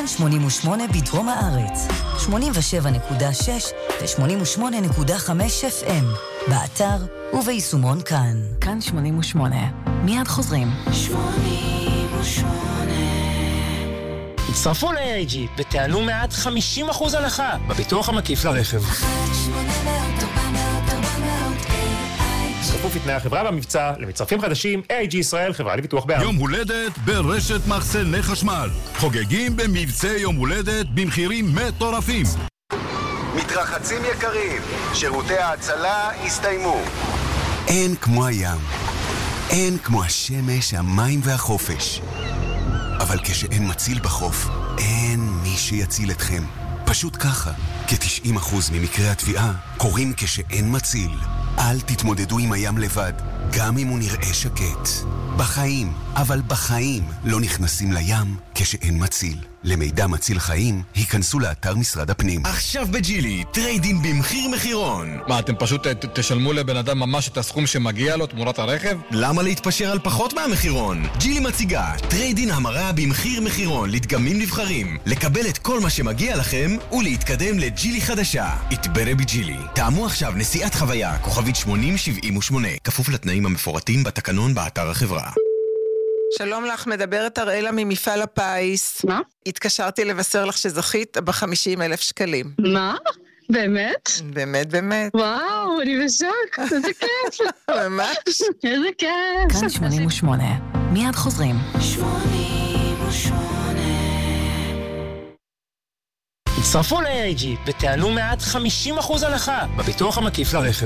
כאן 88 בדרום הארץ, 87.6 ו-88.5 FM, באתר וביישומון כאן. כאן 88. מיד חוזרים. 88. הצטרפו ל-AIG ותעלו מעט 50% הנחה בביטוח המקיף לרכב. כפוף לתנאי החברה במבצע, למצטרפים חדשים, AIG ישראל, חברה לביטוח בע"מ. יום הולדת ברשת מחסני חשמל. חוגגים במבצע יום הולדת במחירים מטורפים. מתרחצים יקרים, שירותי ההצלה הסתיימו. אין כמו הים, אין כמו השמש, המים והחופש. אבל כשאין מציל בחוף, אין מי שיציל אתכם. פשוט ככה, כ-90% ממקרי התביעה קורים כשאין מציל. אל תתמודדו עם הים לבד, גם אם הוא נראה שקט. בחיים, אבל בחיים, לא נכנסים לים כשאין מציל. למידע מציל חיים, היכנסו לאתר משרד הפנים. עכשיו בג'ילי, טריידין במחיר מחירון. מה, אתם פשוט תשלמו לבן אדם ממש את הסכום שמגיע לו תמורת הרכב? למה להתפשר על פחות מהמחירון? ג'ילי מציגה טריידין המרה במחיר מחירון לדגמים נבחרים, לקבל את כל מה שמגיע לכם ולהתקדם לג'ילי חדשה. התברא בג'ילי. טעמו עכשיו נסיעת חוויה, כוכבית 8078, כפוף לתנאים המפורטים בתקנון באתר החברה. שלום לך, מדברת אראלה ממפעל הפיס. מה? התקשרתי לבשר לך שזכית ב50,000 שקלים. מה? באמת? באמת, באמת. וואו, אני בשוק, איזה כיף. ממש. איזה כיף. כאן 88. מיד חוזרים. 88. הצטרפו ל-AIG ותעלו מעט 50% הנחה בביטוח המקיף לרכב.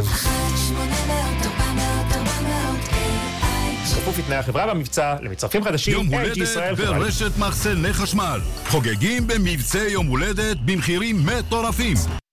כפוף לתנאי החברה במבצע, למצטרפים חדשים, יום AIG ישראל, הולדת ברשת מחסני חשמל. חוגגים במבצע יום הולדת במחירים מטורפים.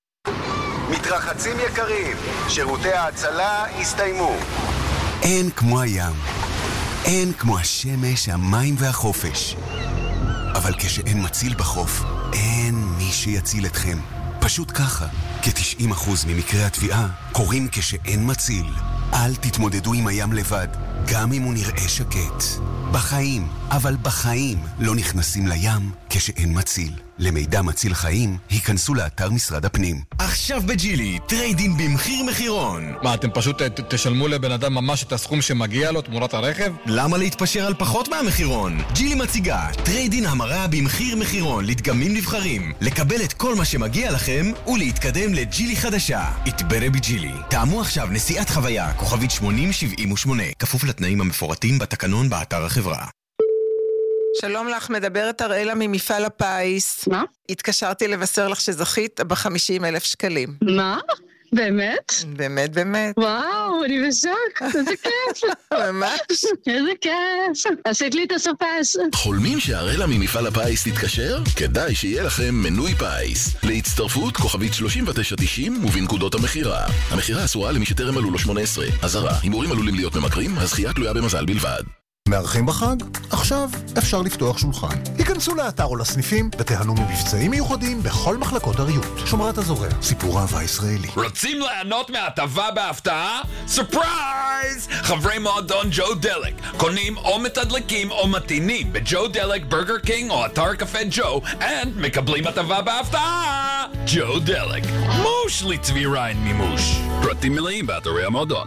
מתרחצים יקרים, שירותי ההצלה הסתיימו. אין כמו הים, אין כמו השמש, המים והחופש. אבל כשאין מציל בחוף, אין מי שיציל אתכם. פשוט ככה, כ-90% ממקרי התביעה קורים כשאין מציל. אל תתמודדו עם הים לבד, גם אם הוא נראה שקט. בחיים, אבל בחיים, לא נכנסים לים כשאין מציל. למידע מציל חיים, היכנסו לאתר משרד הפנים. עכשיו בג'ילי, טריידין במחיר מחירון. מה, אתם פשוט תשלמו לבן אדם ממש את הסכום שמגיע לו תמורת הרכב? למה להתפשר על פחות מהמחירון? ג'ילי מציגה טריידין המרה במחיר מחירון לדגמים נבחרים, לקבל את כל מה שמגיע לכם ולהתקדם לג'ילי חדשה. התברא בג'ילי. טעמו עכשיו נסיעת חוויה, כוכבית 8078, כפוף לתנאים המפורטים בתקנון באתר החברה. שלום לך, מדברת אראלה ממפעל הפיס. מה? התקשרתי לבשר לך שזכית ב50,000 שקלים. מה? באמת? באמת, באמת. וואו, אני בשוק, איזה כיף. ממש. איזה כיף. עשית לי את הסופש. חולמים שהראלה ממפעל הפיס תתקשר? כדאי שיהיה לכם מנוי פיס. להצטרפות כוכבית 3990 ובנקודות המחירה. המחירה אסורה למי שטרם מלאו לו 18. אזהרה, הימורים עלולים להיות ממכרים, הזכייה תלויה במזל בלבד. מארחים בחג? עכשיו אפשר לפתוח שולחן. היכנסו לאתר או לסניפים ותיהנו ממבצעים מיוחדים בכל מחלקות הריהוט. שומרת הזורע, סיפור אהבה ישראלי. רוצים ליהנות מהטבה בהפתעה? סופרייז! חברי מועדון ג'ו דלק קונים או מתדלקים או מתינים בג'ו דלק, ברגר קינג או אתר קפה ג'ו מקבלים הטבה בהפתעה! ג'ו דלק, מוש לצבירה אין מימוש. פרטים מלאים באתרי המועדון.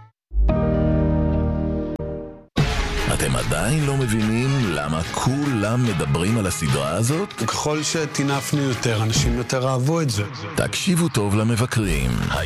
אתם עדיין לא מבינים למה כולם מדברים על הסדרה הזאת? ככל שתינפנו יותר, אנשים יותר אהבו את זה. תקשיבו טוב למבקרים.